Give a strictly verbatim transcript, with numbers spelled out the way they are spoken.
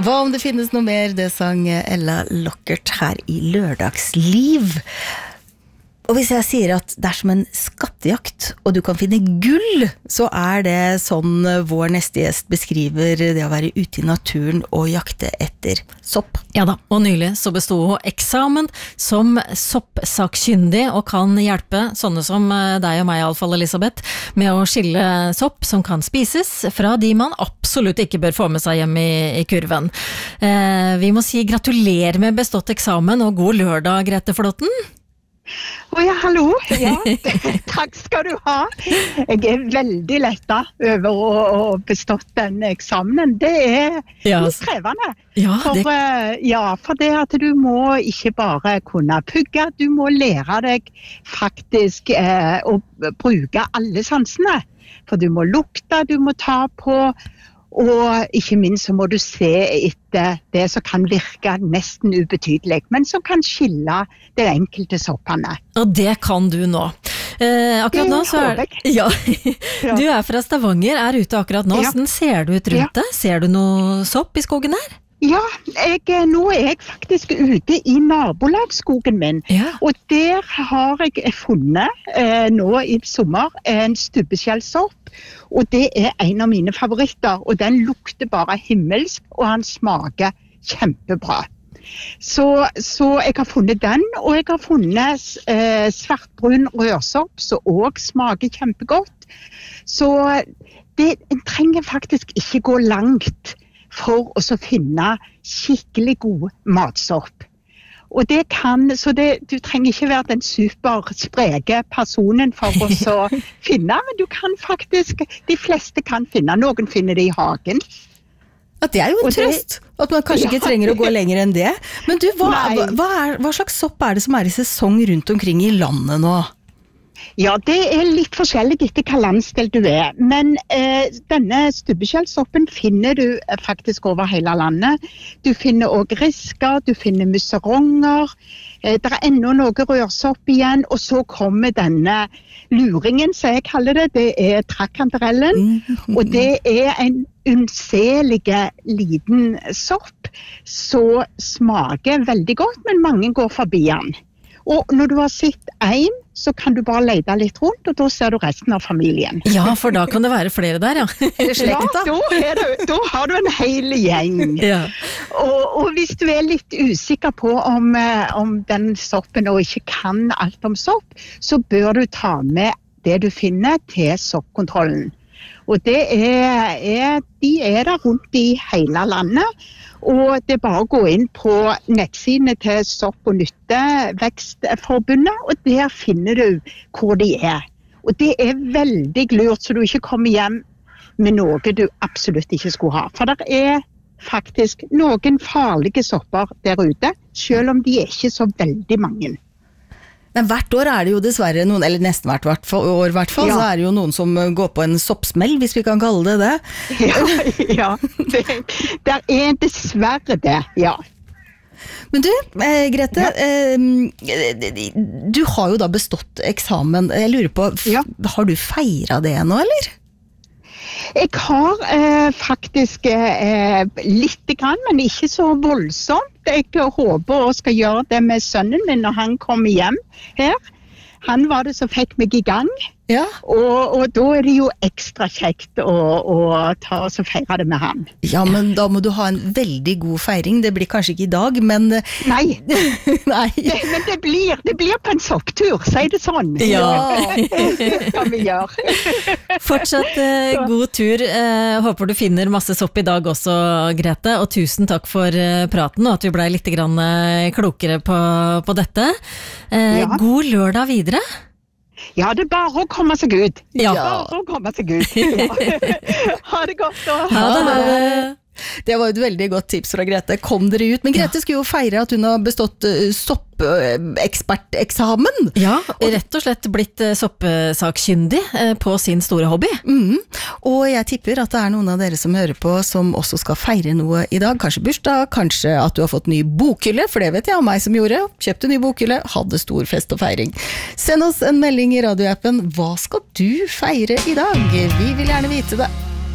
Hva om det finnes noe mer, det sang Ella Lockert her i Lørdagsliv. Og hvis jeg sier at det er som en skattejakt, og du kan finne gull, så er det sånn vår neste gjest beskriver det å være ute i naturen og jakte etter sopp. Ja da, og nylig så bestod hun eksamen som soppsakkyndig og kan hjelpe sånne som deg og meg, i alle fall Elisabeth, med å skille sopp som kan spises fra de man absolutt ikke bør få med seg hjem i, i kurven. Eh, vi må si gratulerer med bestått eksamen, og god lørdag, Grete Flåtten. Å ja, hallo. Ja, takk skal du ha. Jeg er veldig letta over å, å bestått den eksamen. Det er Ja. litt krevende. Ja, For, det, eh, ja, for det at du må ikke bare kunne pugge, du må lære deg faktisk eh, å bruke alle sansene. For du må lukte, du må ta på, og ikke minst så må du se etter det som kan virke nesten ubetydelig, men som kan skille de enkelte soppene. og det kan du nå. Eh, akkurat Det nå så er håper ja, du er fra Stavanger, er ute akkurat nå. Ja. Hvordan ser du ut rundt Ja. deg? Ser du noe sopp i skogen her? Ja, jeg, nå er jeg faktisk ute i nabolagsskogen min, Ja. og der har jeg funnet eh, nå i sommer en stubbeskjellsopp, og det er en av mine favoritter, og den lukter bare himmelsk, og han smaker kjempebra. Så, så jeg har funnet den, og jeg har funnet eh, svartbrun rørsopp, som også smaker kjempegodt. Så det, en trenger faktisk ikke gå langt for å så finne skikkelig god matsopp. Og det kan, så det, du trenger ikke være den superspreke personen for å så finne, men du kan faktisk, de fleste kan finne, noen finner det i hagen. At det er jo en Og det- trøst, at man kanskje ikke Ja. trenger å gå lenger enn det. Men du, hva, Nei. hva, hva, er, hva slags sopp er det som er i sesong rundt omkring i landet nå? Ja, det er litt forskjellig etter hva landsdel du er, men eh, denne stubbeskjellsoppen finner du eh, faktisk over hele landet. Du finner også risker, du finner musseronger, eh, det er enda noe rørsopp igjen, og så kommer denne luringen, som jeg kaller det, det er trakkanterellen, og det er en unnselige liten sopp, som smaker veldig godt, men mange går forbi den. Og når du har sett en, så kan du bare lete litt rundt, og da ser du resten av familien. Ja, for da kan det være flere der, ja. Ja, da, er det, da har du en hel gjeng. ja. Og, og hvis du er litt usikker på om, eh, om den soppen og ikke kan alt om sopp, så bør du ta med det du finner til soppkontrollen. Og det er, er, de er der rundt i hele landet. Og det er bare å gå inn på nettsidene til Sopp- og Nyttevekstforbundet, og der finner du hvor de er. Og det er veldig lurt, så du ikke kommer hjem med noe du absolutt ikke skulle ha. For det er faktisk noen farlige sopper der ute, selv om de er ikke så veldig mange. Men hvert år er det jo dessverre noen, eller nesten hvert, hvert år i hvert fall, Ja. så er det jo noen som går på en soppsmell, hvis vi kan kalle det det. Ja, ja. Det, der er dessverre det, ja. Men du, eh, Grete, eh, du har jo da bestått eksamen. Jeg lurer på, f- Ja. har du feiret det nå, eller? Jeg har eh, faktisk eh, litt grann, men ikke så voldsomt. Jeg håper å skal gjøre det med sønnen min når han kommer hjem her. Han var det som fikk meg i gang, Ja. og, og da er det jo ekstra kjekt å, å ta og så feire det med han. Ja, men da må du ha en veldig god feiring. Det blir kanskje ikke i dag, men... Nei, Nei. det, men det blir, det blir på en sopptur, si det sånn. Ja. Det skal vi gjøre. Fortsatt eh, god tur. Eh, håper du finner masse sopp i dag også, Grete. Og tusen takk for eh, praten, og at vi ble litt grann, eh, klokere på, på dette. Eh, Ja. God lørdag videre. Ja, det er bare å komme seg ut. Ja. Bare å komme seg ut. Ja. Ha det godt da. Ha det, ha det. Det var et veldig godt tips fra Grete. Kom dere ut. Men Grete skulle jo feire at hun har bestått uh, soppeksperteksamen. Ja, rett og slett blitt eh, soppsakkyndig eh, på sin store hobby. Mm. Og jeg tipper at det er noen av dere som hører på som også skal feire noe i dag. Kanskje bursdag, kanskje at du har fått ny bokhylle, for det vet jeg om meg som gjorde. Kjøpte ny bokhylle, hadde stor fest og feiring. Send oss en melding i radioappen. Hva skal du feire i dag? Vi vil gjerne vite det.